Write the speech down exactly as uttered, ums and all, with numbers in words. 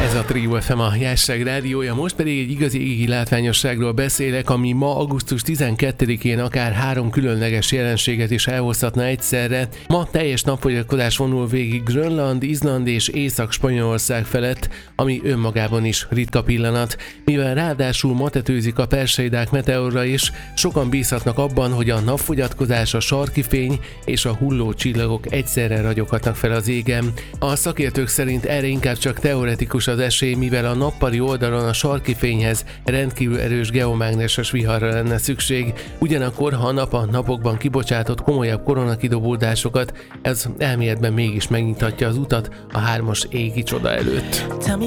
Ez a Trio ef em, a Jásság rádiója, most pedig egy igazi égi látványosságról beszélek, ami ma augusztus tizenkettedikén akár három különleges jelenséget is elhozhatna egyszerre. Ma teljes napfogyatkozás vonul végig Grönland, Izland és Észak-Spanyolország felett, ami önmagában is ritka pillanat. Mivel ráadásul ma tetőzik a perseidák meteorra is, sokan bízhatnak abban, hogy a napfogyatkozás, a sarki fény és a hulló csillagok egyszerre ragyoghatnak fel az égen. A szakértők szerint erre inkább csak teoretikus az esély, mivel a nappali oldalon a sarki fényhez rendkívül erős geomágneses viharra lenne szükség. Ugyanakkor, ha a nap a napokban kibocsátott komolyabb koronakidobódásokat, ez elméletben mégis megnyithatja az utat a hármas égi csoda előtt.